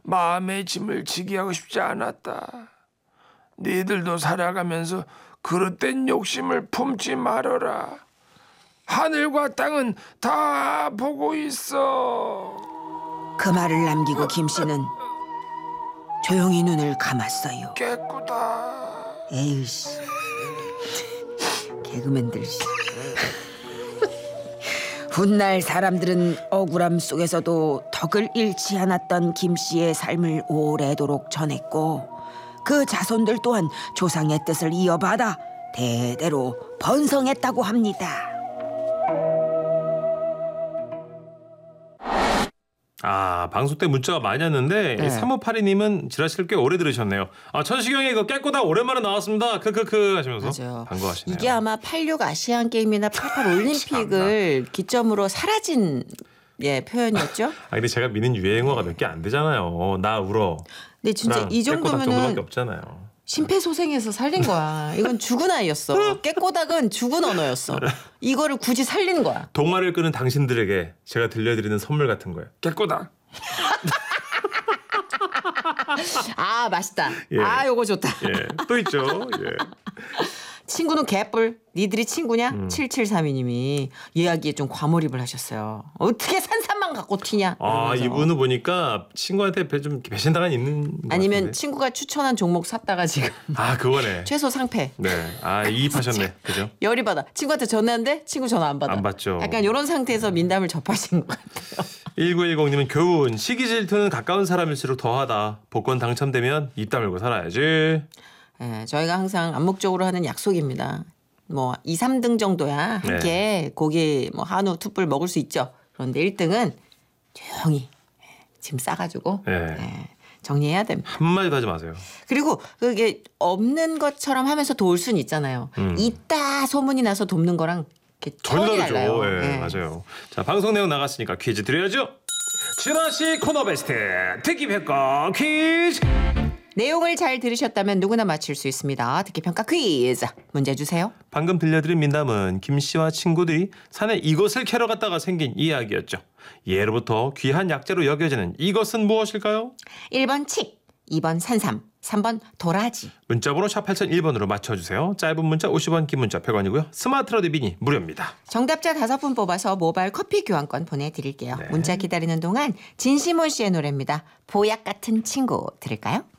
마음의 짐을 지게 하고 싶지 않았다. 니들도 살아가면서 그릇된 욕심을 품지 말어라. 하늘과 땅은 다 보고 있어. 그 말을 남기고 김씨는 조용히 눈을 감았어요. 깨꾸다. 에이씨, 개그맨들. 훗날 사람들은 억울함 속에서도 덕을 잃지 않았던 김씨의 삶을 오래도록 전했고 그 자손들 또한 조상의 뜻을 이어받아 대대로 번성했다고 합니다. 방송 때 문자가 많이 왔는데 네. 3582님은 지라시를 꽤 오래 들으셨네요. 천식영이 이거 깨꼬다 오랜만에 나왔습니다. 크크크 하시면서 맞아요. 반가워하시네요. 이게 아마 86 아시안 게임이나 88 올림픽을 기점으로 사라진 표현이었죠. 근데 제가 미는 유행어가 몇 개 안 되잖아요. 나 울어. 근데 진짜 이 깨꼬닥 정도밖에 정도면은 없잖아요. 심폐소생해서 살린 거야. 이건 죽은 아이였어. 깨꼬닥은 죽은 언어였어. 이거를 굳이 살린 거야. 동화를 끄는 당신들에게 제가 들려드리는 선물 같은 거예요. 깨꾸다. 아 맛있다. 예. 아 요거 좋다. 예, 또 있죠. 예. 친구는 개뿔. 니들이 친구냐? 7732님이 이야기에 좀 과몰입을 하셨어요. 어떻게 산삼만 갖고 튀냐? 이러면서. 이분은 보니까 친구한테 좀 배신당한 있는 것 아니면 같은데. 친구가 추천한 종목 샀다가 지금 그거네. 최소 상패. 네. 이입하셨네. 그죠? 열이 받아. 친구한테 전화했는데 친구 전화 안 받아. 안 받죠. 약간 이런 상태에서 민담을 접하신 것 같아요. 1910님은 교훈. 시기 질투는 가까운 사람일수록 더하다. 복권 당첨되면 입 다물고 살아야지. 예, 저희가 항상 암묵적으로 하는 약속입니다. 2, 3등 정도야 함께 고기 한우 툭불 먹을 수 있죠. 그런데 1등은 조용히 짐 싸가지고 정리해야 됩니다. 한마디도 하지 마세요. 그리고 그게 없는 것처럼 하면서 도울 수는 있잖아요. 있다 소문이 나서 돕는 거랑 이렇게 전혀 차원이 다르죠. 달라요. 예, 맞아요. 자, 방송 내용 나갔으니까 퀴즈 드려야죠. 지라시 코너 베스트 듣기평가 퀴즈. 내용을 잘 들으셨다면 누구나 맞힐 수 있습니다. 듣기평가 퀴즈. 문제 주세요. 방금 들려드린 민담은 김 씨와 친구들이 산에 이것을 캐러 갔다가 생긴 이야기였죠. 예로부터 귀한 약재로 여겨지는 이것은 무엇일까요? 1번 칡, 2번 산삼, 3번 도라지. 문자번호 샵 8001번으로 맞춰주세요. 짧은 문자 50원, 긴 문자 100원이고요. 스마트 라디오 미니 무료입니다. 정답자 5분 뽑아서 모바일 커피 교환권 보내드릴게요. 네. 문자 기다리는 동안 진시몬 씨의 노래입니다. 보약 같은 친구 들을까요?